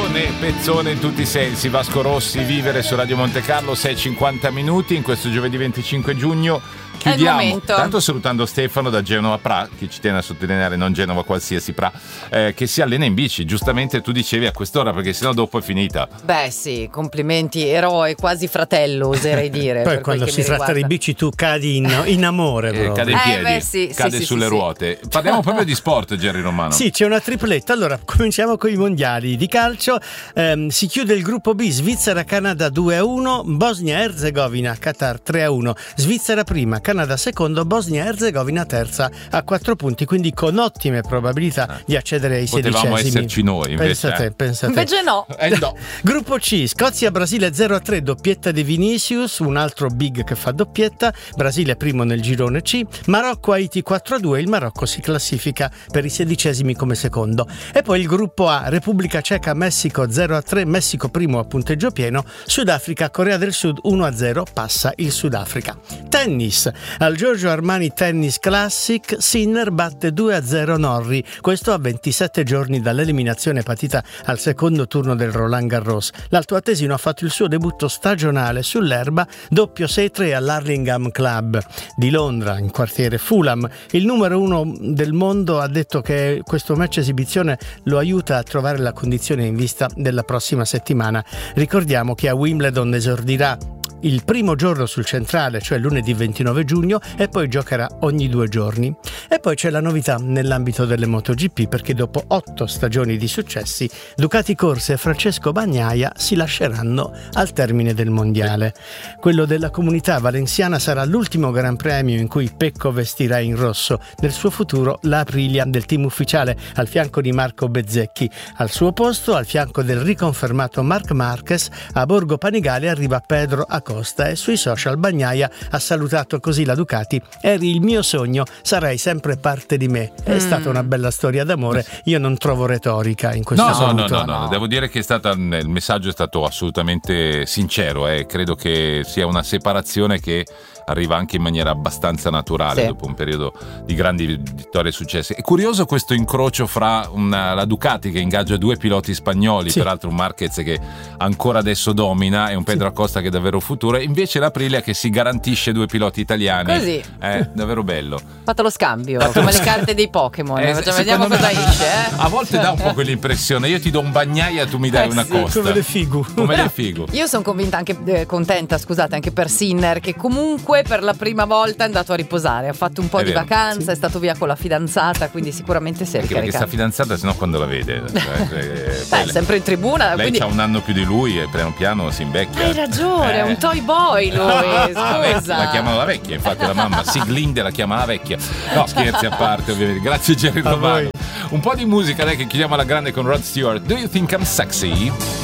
Pezzone in tutti i sensi. Vasco Rossi, Vivere su Radio Monte Carlo, 6:50 minuti in questo giovedì 25 giugno. Chiudiamo, tanto salutando Stefano da Genova Pra, che ci tiene a sottolineare, non Genova qualsiasi Pra, che si allena in bici. Giustamente tu dicevi a quest'ora, perché sennò dopo è finita. Beh sì, complimenti, eroe, quasi fratello oserei dire. Poi quando si tratta di bici tu cadi in amore, cade in piedi, cade sulle ruote. Parliamo proprio di sport, Gerry Romano. Sì, c'è una tripletta. Allora cominciamo con i mondiali di calcio. Si chiude il gruppo B, Svizzera-Canada 2-1, Bosnia-Erzegovina-Qatar 3-1, Svizzera prima, Canada secondo, Bosnia-Herzegovina terza a 4 punti, quindi con ottime probabilità di accedere ai sedicesimi. Potevamo esserci noi invece. Pensa te. Invece no. No. Gruppo C, Scozia-Brasile 0-3, doppietta di Vinicius, un altro big che fa doppietta, Brasile primo nel girone C, Marocco-Haiti 4-2, il Marocco si classifica per i sedicesimi come secondo. E poi il gruppo A, Repubblica Ceca-Messico 0-3, Messico primo a punteggio pieno, Sudafrica-Corea del Sud 1-0, passa il Sudafrica. Tennis. Al Giorgio Armani Tennis Classic, Sinner batte 2-0 Norrie, questo a 27 giorni dall'eliminazione patita al secondo turno del Roland Garros. L'altoatesino ha fatto il suo debutto stagionale sull'erba, doppio 6-3 all'Hurlingham Club di Londra, in quartiere Fulham. Il numero 1 del mondo ha detto che questo match esibizione lo aiuta a trovare la condizione in vista della prossima settimana. Ricordiamo che a Wimbledon esordirà il primo giorno sul centrale, cioè lunedì 29 giugno, e poi giocherà ogni 2 giorni. E poi c'è la novità nell'ambito delle MotoGP, perché dopo 8 stagioni di successi, Ducati Corse e Francesco Bagnaia si lasceranno al termine del mondiale. Quello della Comunità Valenziana sarà l'ultimo Gran Premio in cui Pecco vestirà in rosso. Nel suo futuro la Aprilia del team ufficiale al fianco di Marco Bezzecchi. Al suo posto, al fianco del riconfermato Marc Marquez, a Borgo Panigale arriva Pedro Acosta, e sui social Bagnaia ha salutato così la Ducati: eri il mio sogno, sarai sempre parte di me. È stata una bella storia d'amore, io non trovo retorica in questo saluto. No, devo dire che il messaggio è stato assolutamente sincero, credo che sia una separazione che arriva anche in maniera abbastanza naturale, sì, dopo un periodo di grandi vittorie e successi. È curioso questo incrocio fra la Ducati che ingaggia 2 piloti spagnoli, sì, peraltro un Marquez che ancora adesso domina e un Pedro Acosta che è davvero futuro, invece l'Aprilia che si garantisce 2 piloti italiani. Così. È davvero bello. Fatto lo scambio, come le carte dei Pokémon. Vediamo cosa esce. A volte dà un po' quell'impressione, io ti do un Bagnaia, tu mi dai una Costa. Come le Figu. Io sono convinta anche, contenta, scusate, anche per Sinner, che comunque per la prima volta è andato a riposare, ha fatto un po' di vacanza, sì, è stato via con la fidanzata, quindi sicuramente si è ricaricato. Perché sta fidanzata, sennò quando la vede? Sempre in tribuna. Lei quindi... ha un anno più di lui e piano piano si invecchia. Hai ragione, è un toy boy lui, scusa. La chiamano la vecchia, infatti la mamma Siglinde la chiama la vecchia. No, scherzi a parte, ovviamente. Grazie Gerry Romano. Un po' di musica, dai, che chiudiamo alla grande con Rod Stewart. Do you think I'm sexy?